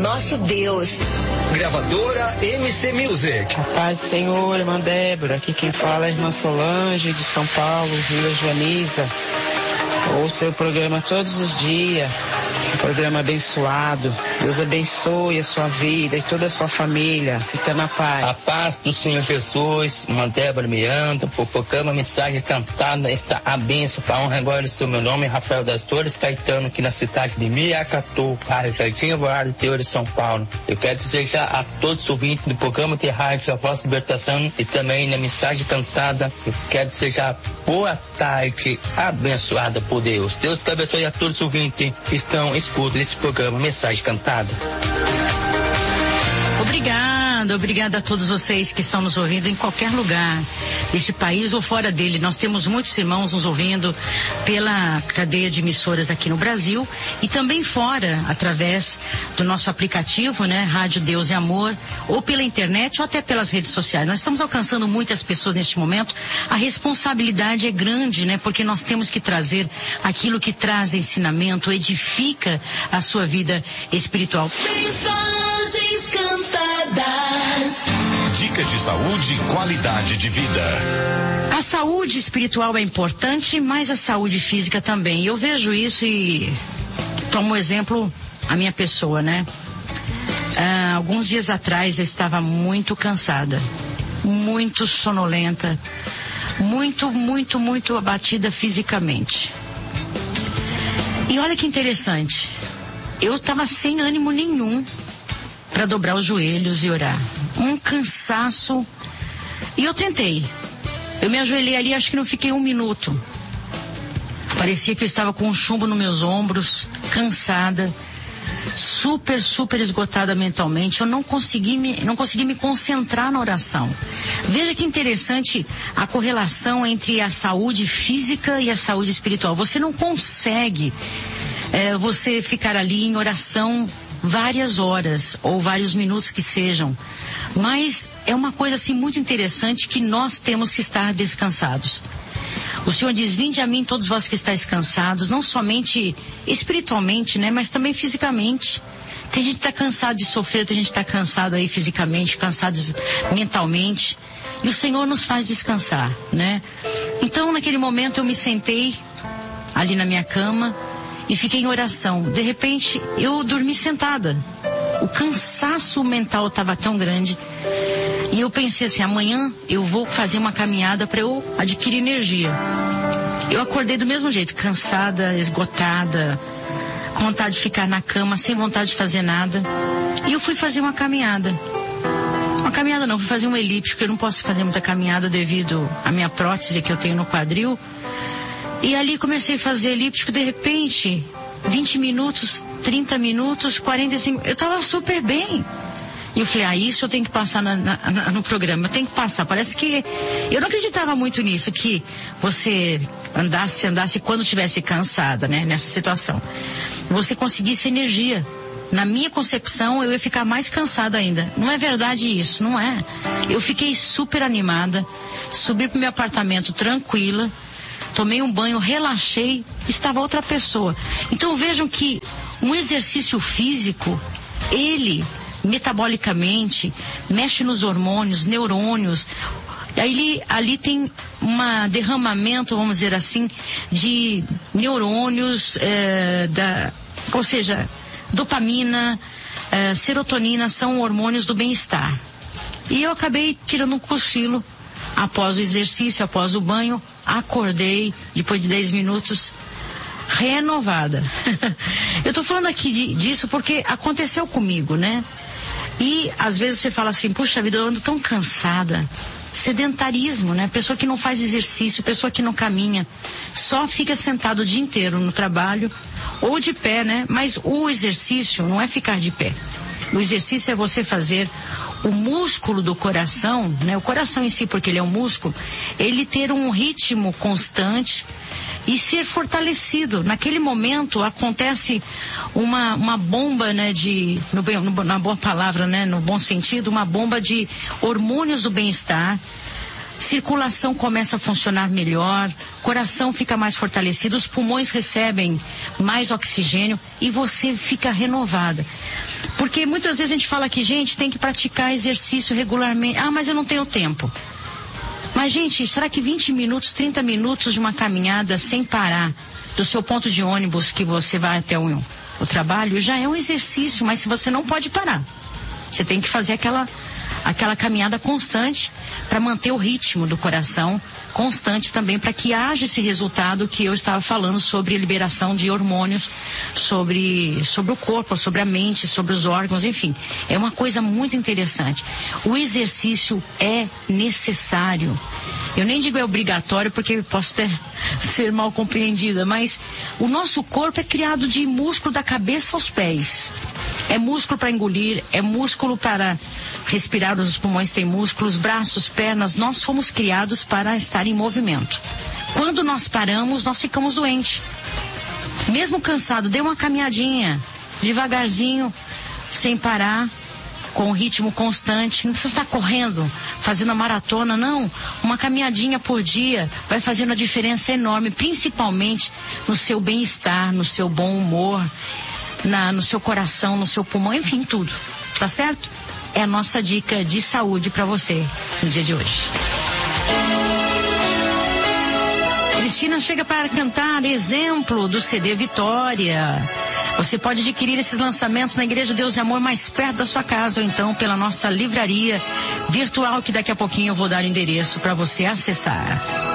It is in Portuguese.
nosso Deus. Gravadora MC Music. A paz do Senhor, irmã Débora. Aqui quem fala é a irmã Solange, de São Paulo, Vila Joaniza. Ouço o programa todos os dias. Um programa abençoado. Deus abençoe a sua vida e toda a sua família. Fica na paz. A paz do Senhor Jesus, irmã Débora Miranda, fofocando a mensagem cantada, está a bênção para honra agora do seu meu nome, Rafael das Torres Caetano, aqui na cidade de Miracatu, Jardim Alvorada, interior de São Paulo. Eu quero desejar a todos os ouvintes do programa de rádio A Voz da Libertação e também na mensagem cantada, eu quero desejar boa tarde, abençoada por Deus. Deus te abençoe a todos os ouvintes que estão escutando esse programa, mensagem cantada. Obrigada a todos vocês que estão nos ouvindo em qualquer lugar deste país ou fora dele. Nós temos muitos irmãos nos ouvindo pela cadeia de emissoras aqui no Brasil e também fora, através do nosso aplicativo, né, Rádio Deus e Amor, ou pela internet ou até pelas redes sociais. Nós estamos alcançando muitas pessoas neste momento. A responsabilidade é grande, né, porque nós temos que trazer aquilo que traz ensinamento, edifica a sua vida espiritual. Mensagens cantadas. Dicas de saúde e qualidade de vida. A saúde espiritual é importante, mas a saúde física também. Eu vejo isso e tomo exemplo a minha pessoa, né? Alguns dias atrás eu estava muito cansada, muito sonolenta, muito abatida fisicamente. E olha que interessante, eu estava sem ânimo nenhum para dobrar os joelhos e orar. Um cansaço. E eu tentei. Eu me ajoelhei ali, acho que não fiquei 1 minuto. Parecia que eu estava com um chumbo nos meus ombros, cansada, super esgotada mentalmente. Eu não consegui me concentrar na oração. Veja que interessante a correlação entre a saúde física e a saúde espiritual. Você não consegue você ficar ali em oração várias horas ou vários minutos que sejam, mas é uma coisa assim muito interessante que nós temos que estar descansados. O Senhor diz: vinde a mim todos vós que estáis cansados, não somente espiritualmente, né, mas também fisicamente. Tem gente que está cansado de sofrer, tem gente que está cansado aí fisicamente, cansado mentalmente, e o Senhor nos faz descansar, né? Então naquele momento eu me sentei ali na minha cama e fiquei em oração. De repente, eu dormi sentada. O cansaço mental estava tão grande. E eu pensei assim, amanhã eu vou fazer uma caminhada para eu adquirir energia. Eu acordei do mesmo jeito, cansada, esgotada, com vontade de ficar na cama, sem vontade de fazer nada. E eu fui fazer uma caminhada. Uma caminhada não, fui fazer um elíptico. Eu não posso fazer muita caminhada devido à minha prótese que eu tenho no quadril. E ali comecei a fazer elíptico, de repente, 20 minutos, 30 minutos, 45, eu estava super bem. E eu falei, isso eu tenho que passar no programa, eu tenho que passar. Parece que, eu não acreditava muito nisso, que você andasse quando estivesse cansada, né, nessa situação. Você conseguisse energia. Na minha concepção, eu ia ficar mais cansada ainda. Não é verdade isso, não é. Eu fiquei super animada, subi pro meu apartamento tranquila, tomei um banho, relaxei, estava outra pessoa. Então vejam que um exercício físico, ele metabolicamente mexe nos hormônios, neurônios. Ali tem um derramamento, vamos dizer assim, de neurônios, ou seja, dopamina, serotonina, são hormônios do bem-estar. E eu acabei tirando um cochilo após o exercício, após o banho, acordei depois de 10 minutos renovada. Eu tô falando aqui disso porque aconteceu comigo, né? E às vezes você fala assim, puxa vida, eu ando tão cansada. Sedentarismo, né? Pessoa que não faz exercício, pessoa que não caminha, só fica sentado o dia inteiro no trabalho ou de pé, né? Mas o exercício não é ficar de pé. O exercício é você fazer o músculo do coração, né? O coração em si, porque ele é um músculo, ele ter um ritmo constante e ser fortalecido. Naquele momento acontece uma bomba, né, na boa palavra, né, no bom sentido, uma bomba de hormônios do bem-estar. circulação começa a funcionar melhor, coração fica mais fortalecido, os pulmões recebem mais oxigênio e você fica renovada. Porque muitas vezes a gente fala que, gente, tem que praticar exercício regularmente. Ah, mas eu não tenho tempo. Mas, gente, será que 20 minutos, 30 minutos de uma caminhada sem parar do seu ponto de ônibus que você vai até o trabalho já é um exercício, mas se você não pode parar. Você tem que fazer aquela caminhada constante para manter o ritmo do coração constante também, para que haja esse resultado que eu estava falando sobre liberação de hormônios, sobre o corpo, sobre a mente, sobre os órgãos, enfim. É uma coisa muito interessante. O exercício é necessário. Eu nem digo é obrigatório, porque posso ser mal compreendida, mas o nosso corpo é criado de músculo da cabeça aos pés. É músculo para engolir, é músculo para respirar, os pulmões têm músculos, braços, pernas, nós fomos criados para estar em movimento. Quando nós paramos, nós ficamos doentes. Mesmo cansado, dê uma caminhadinha, devagarzinho, sem parar, com ritmo constante. Não precisa estar correndo, fazendo a maratona, não. Uma caminhadinha por dia vai fazendo a diferença enorme, principalmente no seu bem-estar, no seu bom humor, no seu coração, no seu pulmão, enfim, tudo. Tá certo? É a nossa dica de saúde para você no dia de hoje. Cristina chega para cantar Exemplo do CD Vitória. Você pode adquirir esses lançamentos na Igreja Deus de Amor mais perto da sua casa, ou então pela nossa livraria virtual, que daqui a pouquinho eu vou dar o endereço para você acessar.